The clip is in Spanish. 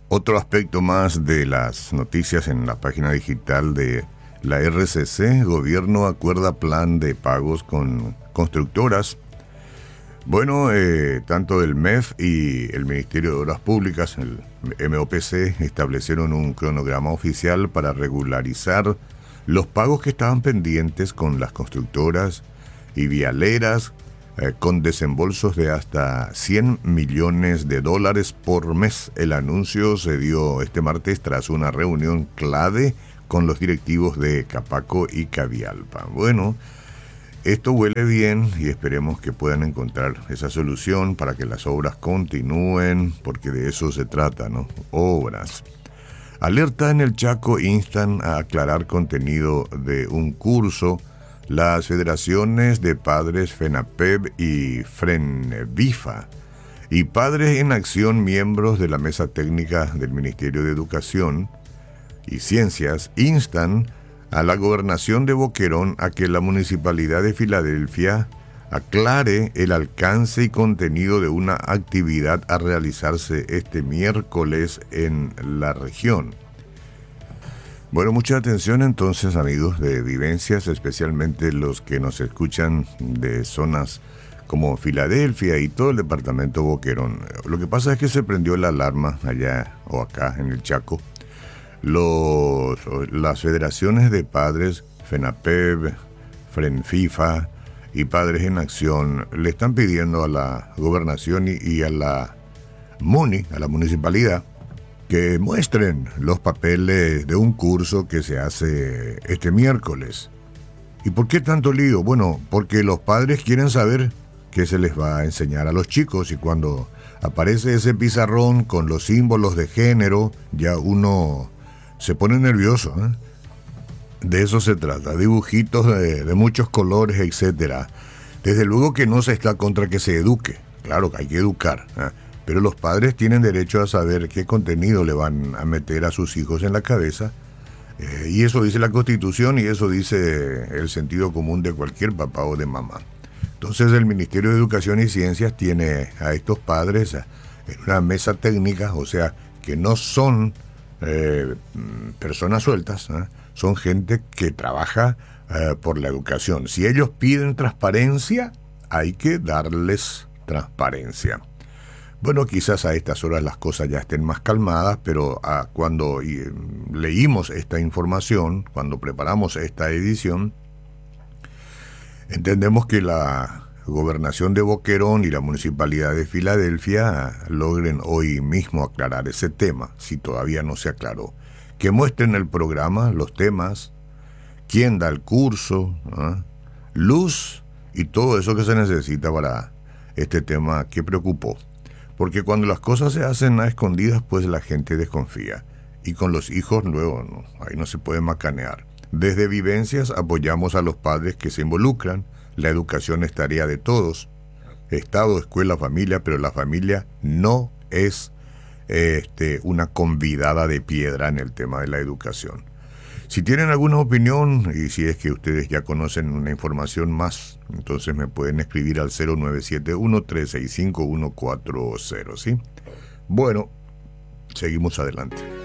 Otro aspecto más de las noticias en la página digital de la RCC: gobierno acuerda plan de pagos con constructoras. Bueno, tanto el MEF y el Ministerio de Obras Públicas, el MOPC, establecieron un cronograma oficial para regularizar los pagos que estaban pendientes con las constructoras y vialeras, con desembolsos de hasta $100 millones por mes. El anuncio se dio este martes tras una reunión clave con los directivos de Capaco y Cavialpa. Bueno, esto huele bien y esperemos que puedan encontrar esa solución para que las obras continúen, porque de eso se trata, ¿no? Obras. Alerta en el Chaco: instan a aclarar contenido de un curso. Las federaciones de padres FENAPEB y FRENVIFA y Padres en Acción, miembros de la mesa técnica del Ministerio de Educación y Ciencias, instan a la gobernación de Boquerón a que la Municipalidad de Filadelfia aclare el alcance y contenido de una actividad a realizarse este miércoles en la región. Bueno, mucha atención entonces, amigos de Vivencias, especialmente los que nos escuchan de zonas como Filadelfia y todo el departamento Boquerón. Lo que pasa es que se prendió la alarma allá o acá en el Chaco. Las federaciones de padres, FENAPEB, FRENFIFA y Padres en Acción, le están pidiendo a la gobernación y a la MUNI, a la municipalidad, que muestren los papeles de un curso que se hace este miércoles. ¿Y por qué tanto lío? Bueno, porque los padres quieren saber qué se les va a enseñar a los chicos, y cuando aparece ese pizarrón con los símbolos de género, ya uno se pone nervioso, ¿eh? De eso se trata, dibujitos de muchos colores, etcétera. Desde luego que no se está contra que se eduque, claro que hay que educar, ¿eh? Pero los padres tienen derecho a saber qué contenido le van a meter a sus hijos en la cabeza, y eso dice la Constitución y eso dice el sentido común de cualquier papá o de mamá. Entonces el Ministerio de Educación y Ciencias tiene a estos padres en una mesa técnica, o sea, que no son personas sueltas, ¿eh? Son gente que trabaja por la educación. Si ellos piden transparencia, hay que darles transparencia. Bueno, quizás a estas horas las cosas ya estén más calmadas, pero cuando leímos esta información, cuando preparamos esta edición, entendemos que la gobernación de Boquerón y la municipalidad de Filadelfia logren hoy mismo aclarar ese tema, si todavía no se aclaró. Que muestren el programa, los temas, quién da el curso, luz y todo eso que se necesita para este tema que preocupó. Porque cuando las cosas se hacen a escondidas, pues la gente desconfía. Y con los hijos luego, no, ahí no se puede macanear. Desde Vivencias apoyamos a los padres que se involucran. La educación es tarea de todos. Estado, escuela, familia, pero la familia no es una convidada de piedra en el tema de la educación. Si tienen alguna opinión y si es que ustedes ya conocen una información más, entonces me pueden escribir al 0971-365-140, ¿sí? Bueno, seguimos adelante.